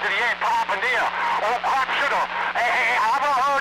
to the air, top up and there. Oh, crap, shoulda. Hey, have I heard